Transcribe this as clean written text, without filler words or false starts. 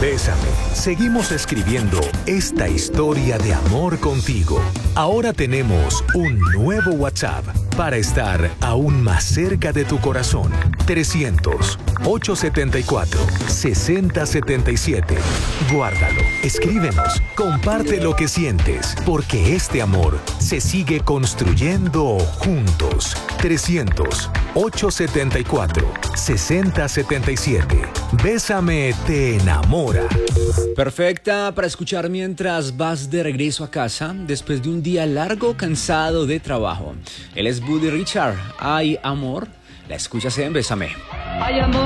Bésame. Seguimos escribiendo esta historia de amor contigo. Ahora tenemos un nuevo WhatsApp para estar aún más cerca de tu corazón. 300-874-6077. Guárdalo, escríbenos, comparte lo que sientes, porque este amor se sigue construyendo juntos. 300-874-6077. Bésame te enamora. Perfecta para escuchar mientras vas de regreso a casa después de un día largo cansado de trabajo. Él es Buddy Richard. Ay, amor. La escuchas en Bésame. Ay, amor.